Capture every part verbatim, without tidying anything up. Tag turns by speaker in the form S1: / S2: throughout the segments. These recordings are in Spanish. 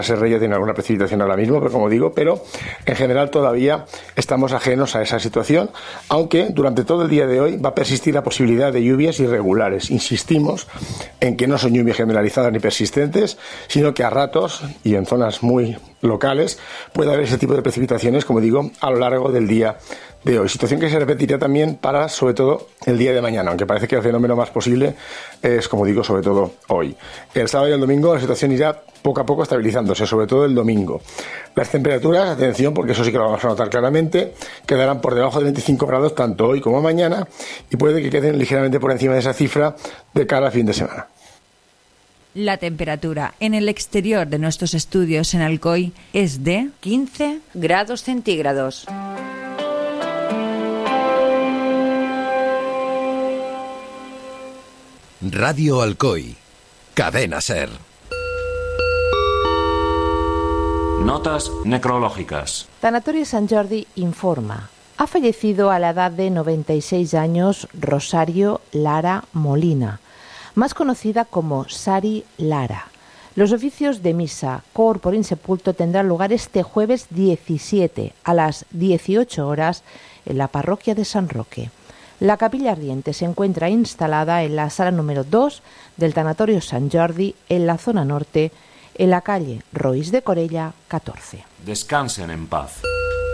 S1: Serrella tiene alguna precipitación ahora mismo, pero como digo, pero en general todavía estamos ajenos a esa situación, aunque durante todo el día de hoy va a persistir la posibilidad de lluvias irregulares. Insistimos en que no son lluvias generalizadas ni persistentes, sino que a ratos y en zonas muy locales puede haber ese tipo de precipitaciones, como digo, a lo largo del día de hoy. Situación que se repetirá también para, sobre todo, el día de mañana, aunque parece que el fenómeno más posible es, como digo, sobre todo hoy. El sábado y el domingo la situación irá poco a poco estabilizándose, sobre todo el domingo. Las temperaturas, atención, porque eso sí que lo vamos a notar claramente, quedarán por debajo de veinticinco grados tanto hoy como mañana y puede que queden ligeramente por encima de esa cifra de cara al fin de semana.
S2: La temperatura en el exterior de nuestros estudios en Alcoy es de quince grados centígrados.
S3: Radio Alcoy, Cadena SER.
S4: Notas necrológicas.
S5: Tanatorio Sant Jordi informa. Ha fallecido a la edad de noventa y seis años Rosario Lara Molina, más conocida como Sari Lara. Los oficios de misa, corpore insepulto tendrán lugar este jueves diecisiete a las dieciocho horas en la parroquia de San Roque. La capilla ardiente se encuentra instalada en la sala número dos del Tanatorio Sant Jordi en la zona norte, en la calle Roís de Corella catorce.
S4: Descansen en paz.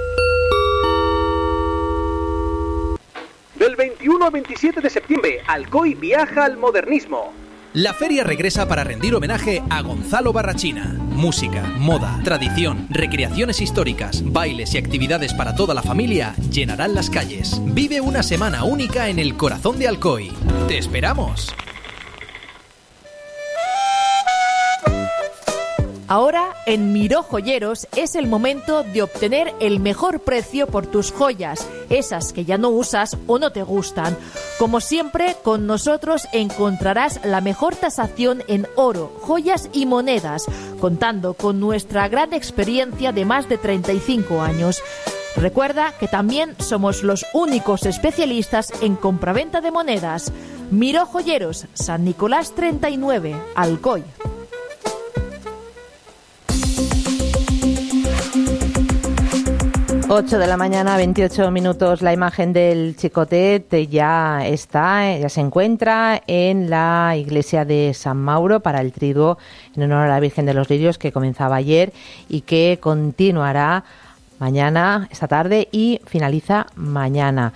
S6: Del veintiuno al veintisiete de septiembre, Alcoy viaja al modernismo.
S7: La feria regresa para rendir homenaje a Gonzalo Barrachina. Música, moda, tradición, recreaciones históricas, bailes y actividades para toda la familia llenarán las calles. Vive una semana única en el corazón de Alcoy. ¡Te esperamos!
S8: Ahora, en Miró Joyeros es el momento de obtener el mejor precio por tus joyas, esas que ya no usas o no te gustan. Como siempre, con nosotros encontrarás la mejor tasación en oro, joyas y monedas, contando con nuestra gran experiencia de más de treinta y cinco años. Recuerda que también somos los únicos especialistas en compraventa de monedas. Miró Joyeros, San Nicolás treinta y nueve, Alcoy.
S5: ocho de la mañana, veintiocho minutos. La imagen del Chicotet ya está, ya se encuentra en la iglesia de San Mauro para el triduo en honor a la Virgen de los Lirios, que comenzaba ayer y que continuará mañana, esta tarde, y finaliza mañana.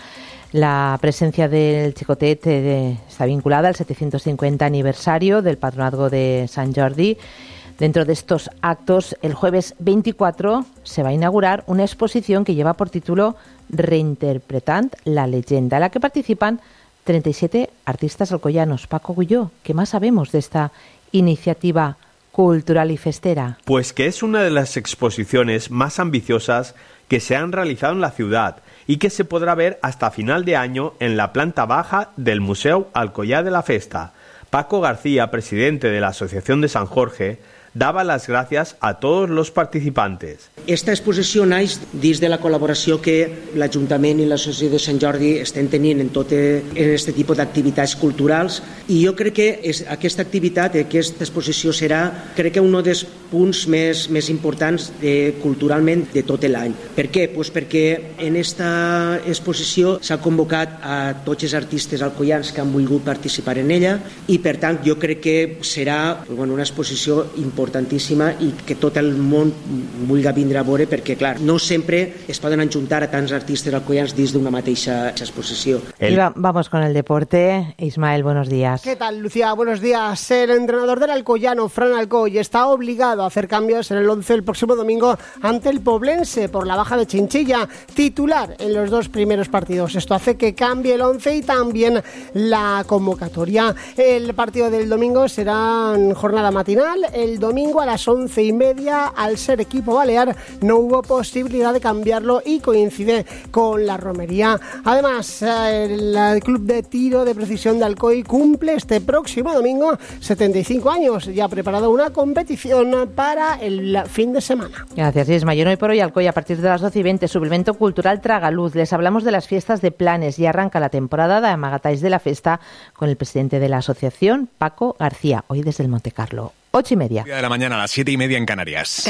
S5: La presencia del Chicotet eh, está vinculada al setecientos cincuenta aniversario del Patronazgo de Sant Jordi. Dentro de estos actos, el jueves veinticuatro se va a inaugurar una exposición que lleva por título Reinterpretant la leyenda, en la que participan treinta y siete artistas alcoyanos. Paco Gulló, ¿qué más sabemos de esta iniciativa cultural y festera?
S9: Pues que es una de las exposiciones más ambiciosas que se han realizado en la ciudad y que se podrá ver hasta final de año en la planta baja del Museu Alcoyà de la Festa. Paco García, presidente de la Asociación de San Jorge, dava les gràcies a tots els participantes.
S10: Esta exposició naix dins de la col·laboració que l'Ajuntament i l'Associació de Sant Jordi estem tenint en tot aquest tipus d'activitats culturals, i jo crec que és, aquesta activitat, aquesta exposició serà, crec que un dels punts més, més importants de, culturalment de tot l'any. Per què? Pues perquè en esta exposició s'ha convocat a tots els artistes alcoians que han volgut participar en ella, i per tant jo crec que serà bueno, una exposició important importantíssima i que tot el món vulgui vindre a veure, perquè clar, no sempre es poden ajuntar a tants artistes alcoians dins d'una mateixa exposició.
S5: El... Va, vamos con el deporte. Ismael, buenos días.
S11: ¿Qué tal, Lucía? Buenos días. El entrenador del alcoyano, Fran Alcoy, está obligado a hacer cambios en el once el próximo domingo ante el Poblense por la baja de Chinchilla, titular en los dos primeros partidos. Esto hace que cambie el once y también la convocatoria. El partido del domingo será en jornada matinal. El domingo a las once y media, al ser equipo balear, no hubo posibilidad de cambiarlo y coincide con la romería. Además, el, el Club de Tiro de Precisión de Alcoy cumple este próximo domingo setenta y cinco años y ha preparado una competición para el fin de semana.
S5: Gracias, Isma. Y hoy por hoy, Alcoy, a partir de las doce y veinte, suplemento cultural Tragaluz. Les hablamos de las fiestas de Planes y arranca la temporada de Amagatáis de la Festa con el presidente de la asociación, Paco García, hoy desde el Montecarlo. ocho y media.
S12: De la mañana a las siete y media en Canarias.